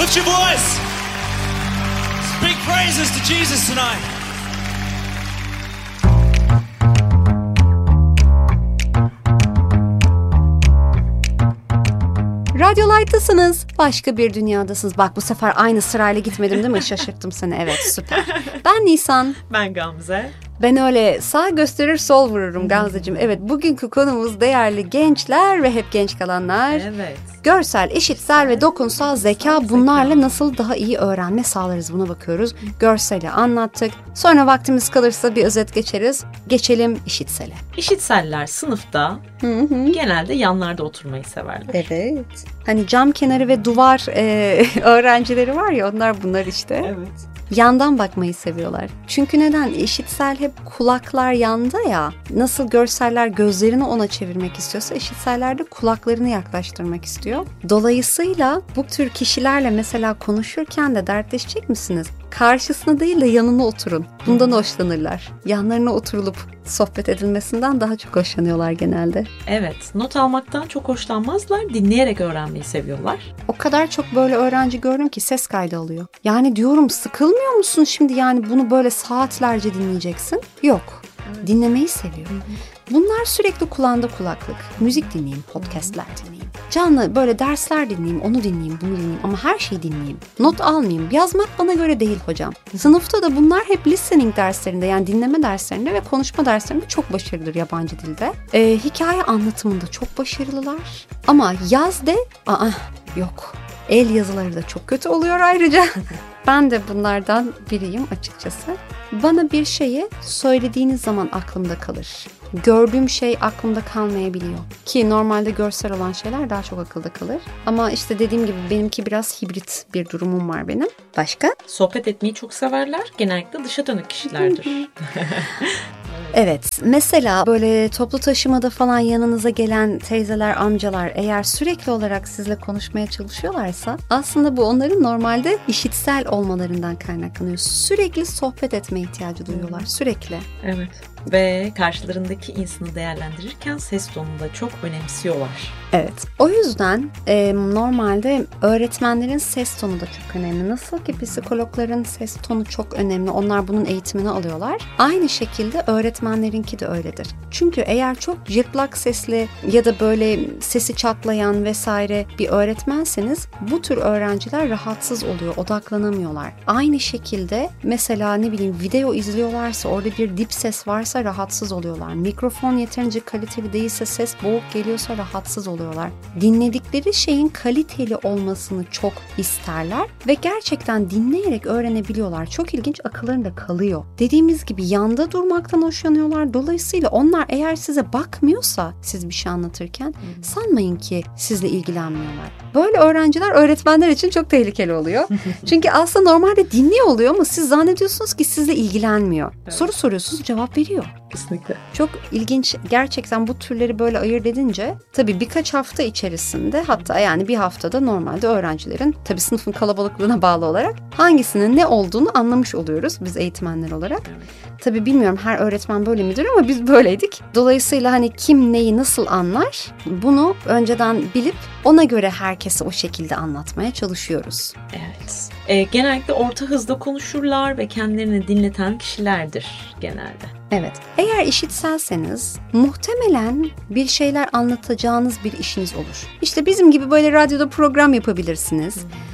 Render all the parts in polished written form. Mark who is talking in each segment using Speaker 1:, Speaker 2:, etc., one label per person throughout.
Speaker 1: Lift your voice. Speak praises to Jesus tonight.
Speaker 2: Radyo Light'tasınız. Başka bir dünyadasınız. Bak bu sefer aynı sırayla gitmedim değil mi? Şaşırttım seni. Evet, süper. Ben Nisan.
Speaker 3: Ben Gamze.
Speaker 2: Ben öyle sağ gösterir sol vururum Gamzeciğim. Evet, bugünkü konumuz değerli gençler ve hep genç kalanlar.
Speaker 3: Evet.
Speaker 2: Görsel, işitsel ve dokunsal zeka, bunlarla nasıl daha iyi öğrenme sağlarız, buna bakıyoruz. Görseli anlattık. Sonra vaktimiz kalırsa bir özet geçeriz. Geçelim işitsele.
Speaker 3: İşitseller sınıfta genelde yanlarda oturmayı severler.
Speaker 2: Evet. Hani cam kenarı ve duvar öğrencileri var ya, bunlar işte.
Speaker 3: Evet.
Speaker 2: Yandan bakmayı seviyorlar. Çünkü neden? İşitsel hep kulaklar yanda ya. Nasıl görseller gözlerini ona çevirmek istiyorsa, işitseller de kulaklarını yaklaştırmak istiyor. Dolayısıyla bu tür kişilerle mesela konuşurken de dertleşecek misiniz? Karşısına değil de yanına oturun. Bundan hoşlanırlar. Yanlarına oturulup sohbet edilmesinden daha çok hoşlanıyorlar genelde.
Speaker 3: Evet, not almaktan çok hoşlanmazlar, dinleyerek öğrenmeyi seviyorlar.
Speaker 2: O kadar çok böyle öğrenci gördüm ki ses kaydı alıyor. Yani diyorum, sıkılmıyor musun şimdi, yani bunu böyle saatlerce dinleyeceksin? Yok. Evet. Dinlemeyi seviyor. Bunlar sürekli kulağında kulaklık. Müzik dinleyeyim, podcastler dinleyeyim. Canlı böyle dersler dinleyeyim, onu dinleyeyim, bunu dinleyeyim ama her şeyi dinleyeyim. Not almayayım. Yazmak bana göre değil hocam. Sınıfta da bunlar hep listening derslerinde, yani dinleme derslerinde ve konuşma derslerinde çok başarılıdır yabancı dilde. Hikaye anlatımında çok başarılılar. Ama yaz de yok. El yazıları da çok kötü oluyor ayrıca. Ben de bunlardan biriyim açıkçası. Bana bir şeyi söylediğiniz zaman aklımda kalır. Gördüğüm şey aklımda kalmayabiliyor. Ki normalde görsel olan şeyler daha çok akılda kalır. Ama işte dediğim gibi benimki biraz hibrit bir durumum var benim. Başka?
Speaker 3: Sohbet etmeyi çok severler. Genellikle dışa dönük kişilerdir.
Speaker 2: Evet, mesela böyle toplu taşımada falan yanınıza gelen teyzeler, amcalar eğer sürekli olarak sizle konuşmaya çalışıyorlarsa aslında bu onların normalde işitsel olmalarından kaynaklanıyor. Sürekli sohbet etme ihtiyacı duyuyorlar, sürekli.
Speaker 3: Evet. Ve karşılarındaki insanı değerlendirirken ses tonunu da çok önemsiyorlar.
Speaker 2: Evet. O yüzden normalde öğretmenlerin ses tonu da çok önemli. Nasıl ki psikologların ses tonu çok önemli. Onlar bunun eğitimini alıyorlar. Aynı şekilde öğretmenlerinki de öyledir. Çünkü eğer çok cırtlak sesli ya da böyle sesi çatlayan vesaire bir öğretmenseniz bu tür öğrenciler rahatsız oluyor, odaklanamıyorlar. Aynı şekilde mesela video izliyorlarsa, orada bir dip ses varsa rahatsız oluyorlar. Mikrofon yeterince kaliteli değilse, ses boğuk geliyorsa rahatsız oluyorlar. Dinledikleri şeyin kaliteli olmasını çok isterler ve gerçekten dinleyerek öğrenebiliyorlar. Çok ilginç, akıllarında kalıyor. Dediğimiz gibi yanda durmaktan hoşlanıyorlar. Dolayısıyla onlar eğer size bakmıyorsa siz bir şey anlatırken sanmayın ki sizle ilgilenmiyorlar. Böyle öğrenciler öğretmenler için çok tehlikeli oluyor. Çünkü aslında normalde dinliyor oluyor ama siz zannediyorsunuz ki sizle ilgilenmiyor. Evet. Soru soruyorsunuz, cevap veriyor.
Speaker 3: Kesinlikle.
Speaker 2: Çok ilginç gerçekten bu türleri böyle ayırt edince tabii birkaç hafta içerisinde, hatta yani bir haftada normalde öğrencilerin tabii sınıfın kalabalıklığına bağlı olarak hangisinin ne olduğunu anlamış oluyoruz biz eğitmenler olarak. Evet. Tabii bilmiyorum her öğretmen böyle midir ama biz böyleydik. Dolayısıyla hani kim neyi nasıl anlar bunu önceden bilip ona göre herkese o şekilde anlatmaya çalışıyoruz.
Speaker 3: Evet. Genellikle orta hızda konuşurlar ve kendilerini dinleten kişilerdir genelde.
Speaker 2: Evet. Eğer işitselseniz muhtemelen bir şeyler anlatacağınız bir işiniz olur. İşte bizim gibi böyle radyoda program yapabilirsiniz.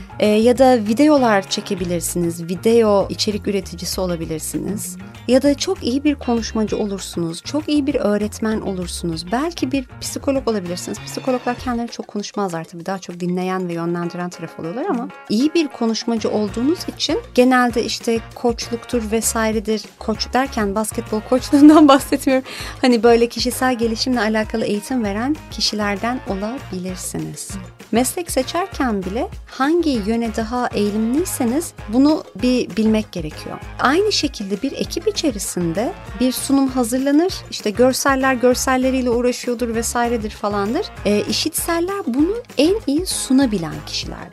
Speaker 2: Ya da videolar çekebilirsiniz. Video içerik üreticisi olabilirsiniz. Ya da çok iyi bir konuşmacı olursunuz. Çok iyi bir öğretmen olursunuz. Belki bir psikolog olabilirsiniz. Psikologlar kendileri çok konuşmazlar tabii. Daha çok dinleyen ve yönlendiren taraf oluyorlar ama iyi bir konuşmacı olduğunuz için genelde işte koçluktur vesairedir. Koç derken basketbol koçluğundan bahsetmiyorum. Hani böyle kişisel gelişimle alakalı eğitim veren kişilerden olabilirsiniz. Meslek seçerken bile hangi yöne daha eğilimliyseniz bunu bir bilmek gerekiyor. Aynı şekilde bir ekip içerisinde bir sunum hazırlanır. İşte görseller görselleriyle uğraşıyordur vesairedir falandır. İşitseller bunu en iyi sunabilen kişilerdir.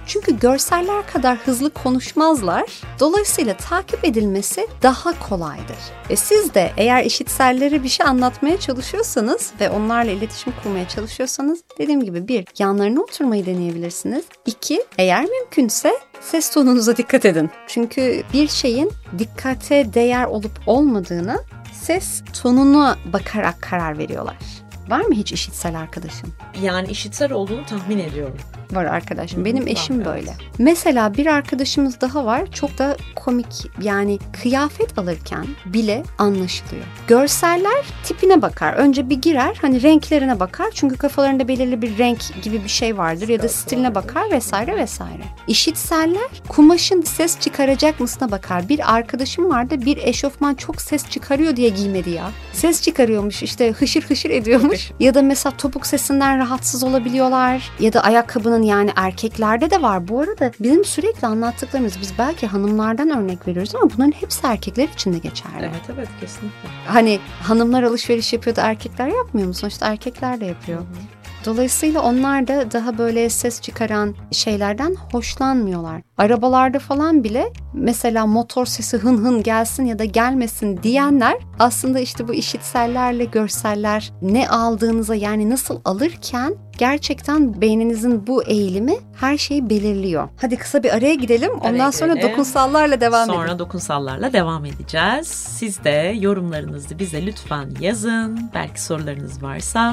Speaker 2: Çünkü görseller kadar hızlı konuşmazlar. Dolayısıyla takip edilmesi daha kolaydır. Siz de eğer işitsellere bir şey anlatmaya çalışıyorsanız ve onlarla iletişim kurmaya çalışıyorsanız dediğim gibi 1. Yanlarına oturmayı deneyebilirsiniz. 2. Eğer mümkünse ses tonunuza dikkat edin. Çünkü bir şeyin dikkate değer olup olmadığını ses tonuna bakarak karar veriyorlar. Var mı hiç işitsel arkadaşın?
Speaker 3: Yani işitsel olduğunu tahmin ediyorum.
Speaker 2: Var arkadaşım. Benim eşim
Speaker 3: evet.
Speaker 2: böyle. Mesela bir arkadaşımız daha var. Çok da komik. Yani kıyafet alırken bile anlaşılıyor. Görseller tipine bakar. Önce bir girer. Hani renklerine bakar. Çünkü kafalarında belirli bir renk gibi bir şey vardır. Ya da stiline bakar vesaire vesaire. İşitseller kumaşın ses çıkaracak mısına bakar. Bir arkadaşım vardı. Bir eşofman çok ses çıkarıyor diye giymedi ya. Ses çıkarıyormuş. İşte hışır hışır ediyormuş. Ya da mesela topuk sesinden rahatsız olabiliyorlar. Ya da ayakkabının, yani erkeklerde de var. Bu arada bizim sürekli anlattıklarımız, biz belki hanımlardan örnek veriyoruz ama bunların hepsi erkekler için de geçerli.
Speaker 3: Evet kesinlikle.
Speaker 2: Hani hanımlar alışveriş yapıyor da erkekler yapmıyor mu? Sonuçta erkekler de yapıyor. Dolayısıyla onlar da daha böyle ses çıkaran şeylerden hoşlanmıyorlar. Arabalarda falan bile mesela motor sesi hın hın gelsin ya da gelmesin diyenler aslında işte bu işitsellerle görseller ne aldığınıza, yani nasıl alırken gerçekten beyninizin bu eğilimi her şeyi belirliyor. Hadi kısa bir araya gidelim. Ondan sonra dokunsallarla devam edelim.
Speaker 3: Sonra dokunsallarla devam edeceğiz. Siz de yorumlarınızı bize lütfen yazın. Belki sorularınız varsa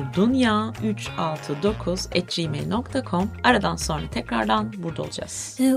Speaker 3: baskabirdünya369@gmail.com. Aradan sonra tekrardan burada olacağız.